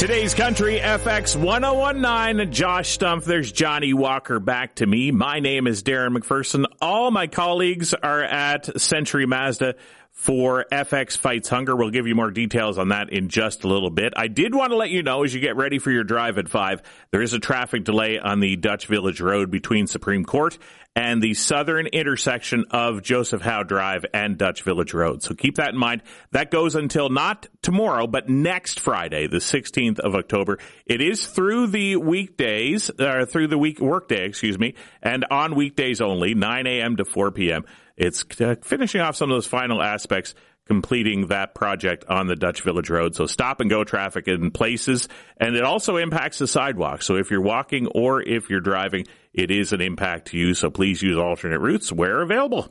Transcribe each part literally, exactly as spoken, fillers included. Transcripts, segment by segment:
Today's Country F X one oh one point nine, Josh Stumpf. There's Johnny Walker back to me. My name is Darren McPherson. All my colleagues are at Century Mazda for F X Fights Hunger. We'll give you more details on that in just a little bit. I did want to let you know, as you get ready for your drive at five, there is a traffic delay on the Dutch Village Road between Supreme Court and the southern intersection of Joseph Howe Drive and Dutch Village Road. So keep that in mind. That goes until not tomorrow, but next Friday, the sixteenth of October. It is through the weekdays, or through the week workday, excuse me, and on weekdays only, nine a.m. to four p.m. It's uh, finishing off some of those final aspects, completing that project on the Dutch Village Road. So stop and go traffic in places, and it also impacts the sidewalk. So if you're walking or if you're driving, it is an impact to you. So please use alternate routes where available.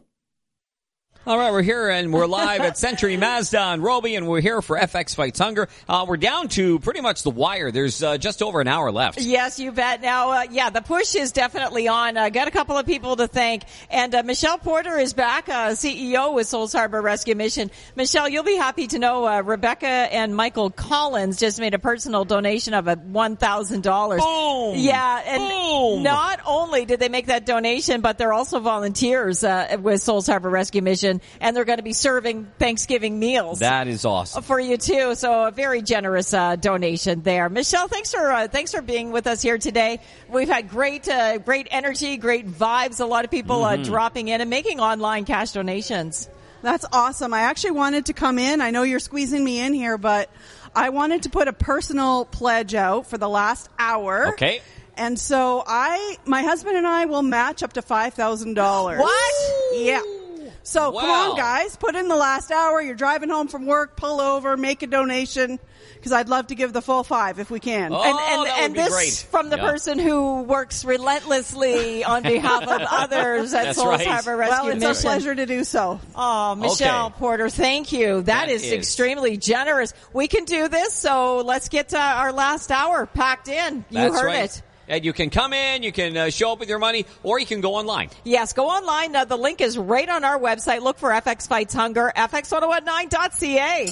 All right, we're here and we're live at Century Mazda on Roby, and we're here for F X Fights Hunger. Uh, we're down to pretty much the wire. There's uh, just over an hour left. Yes, you bet. Now, uh, yeah, the push is definitely on. I uh, got a couple of people to thank, and uh, Michelle Porter is back, uh, C E O with Souls Harbor Rescue Mission. Michelle, you'll be happy to know uh, Rebecca and Michael Collins just made a personal donation of a one thousand dollars. Boom! Yeah, and Boom! Not only did they make that donation, but they're also volunteers uh, with Souls Harbor Rescue Mission. And they're going to be serving Thanksgiving meals. That is awesome. For you, too. So a very generous uh, donation there. Michelle, thanks for uh, thanks for being with us here today. We've had great uh, great energy, great vibes. A lot of people mm-hmm. uh, dropping in and making online cash donations. That's awesome. I actually wanted to come in. I know you're squeezing me in here, but I wanted to put a personal pledge out for the last hour. Okay. And so I, my husband and I will match up to five thousand dollars. What? Yeah. So wow. Come on, guys, put in the last hour. You're driving home from work, pull over, make a donation, because I'd love to give the full five if we can. Oh, and and, that and would be this great. From the yeah. person who works relentlessly on behalf of others at That's Souls right. Harbor Rescue Well, it's Mission. a pleasure to do so. Oh, Michelle Okay. Porter, thank you. that, That is, is extremely generous. We can do this, so let's get uh, our last hour packed in. You That's heard right. it. And you can come in, you can uh, show up with your money, or you can go online. Yes, go online. Uh, the link is right on our website. Look for F X Fights Hunger, F X one oh one nine dot C A.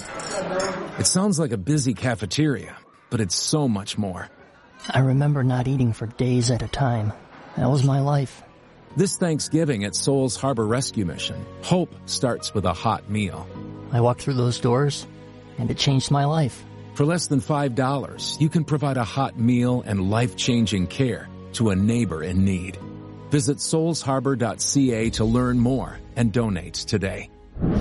It sounds like a busy cafeteria, but it's so much more. I remember not eating for days at a time. That was my life. This Thanksgiving at Souls Harbor Rescue Mission, hope starts with a hot meal. I walked through those doors, and it changed my life. For less than five dollars, you can provide a hot meal and life-changing care to a neighbor in need. Visit souls harbor dot C A to learn more and donate today.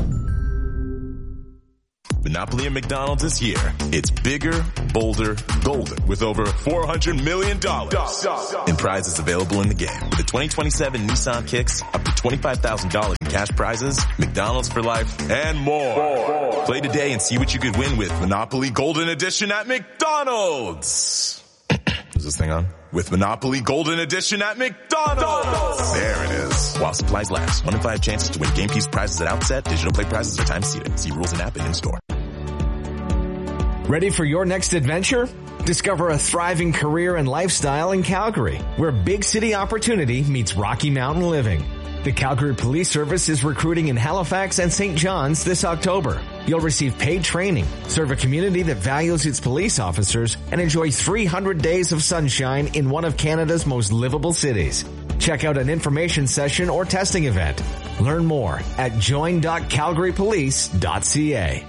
Monopoly at McDonald's is here. It's bigger, bolder, golden, with over four hundred million dollars in prizes available in the game. With the twenty twenty-seven Nissan Kicks, up to twenty-five thousand dollars in cash prizes, McDonald's for life, and more. Play today and see what you could win with Monopoly Golden Edition at McDonald's. Is this thing on? With Monopoly Golden Edition at McDonald's. There it is. While supplies last. One in five chances to win game piece prizes at outset. Digital play prizes are time seated. See rules and app and in store. Ready for your next adventure? Discover a thriving career and lifestyle in Calgary, where big city opportunity meets Rocky Mountain living. The Calgary Police Service is recruiting in Halifax and Saint John's this October. You'll receive paid training, serve a community that values its police officers, and enjoy three hundred days of sunshine in one of Canada's most livable cities. Check out an information session or testing event. Learn more at join dot calgary police dot c a.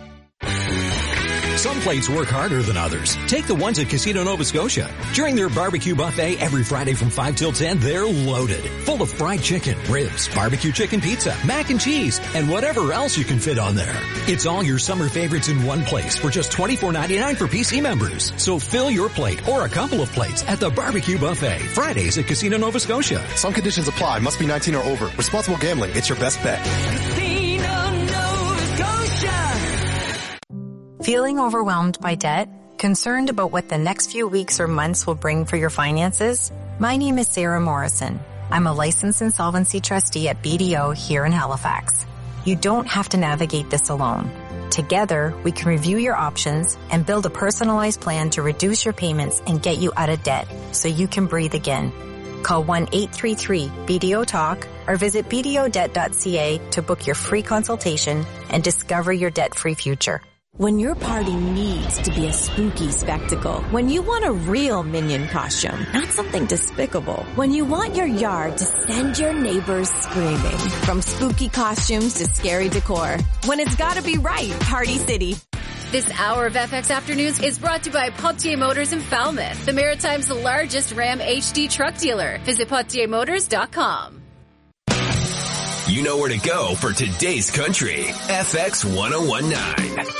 Some plates work harder than others. Take the ones at Casino Nova Scotia. During their barbecue buffet every Friday from five till ten, they're loaded. Full of fried chicken, ribs, barbecue chicken pizza, mac and cheese, and whatever else you can fit on there. It's all your summer favorites in one place for just twenty-four ninety-nine for P C members. So fill your plate or a couple of plates at the barbecue buffet. Fridays at Casino Nova Scotia. Some conditions apply. Must be nineteen or over. Responsible gambling. It's your best bet. Casino Nova Scotia. Feeling overwhelmed by debt? Concerned about what the next few weeks or months will bring for your finances? My name is Sarah Morrison. I'm a licensed insolvency trustee at B D O here in Halifax. You don't have to navigate this alone. Together, we can review your options and build a personalized plan to reduce your payments and get you out of debt so you can breathe again. Call one eight three three B D O talk or visit b d o debt dot c a to book your free consultation and discover your debt-free future. When your party needs to be a spooky spectacle. When you want a real Minion costume, not something despicable. When you want your yard to send your neighbors screaming. From spooky costumes to scary decor. When it's gotta be right, Party City. This hour of F X Afternoons is brought to you by Potier Motors in Falmouth, the Maritime's largest Ram H D truck dealer. Visit potier motors dot com. You know where to go for today's country. F X one oh one nine.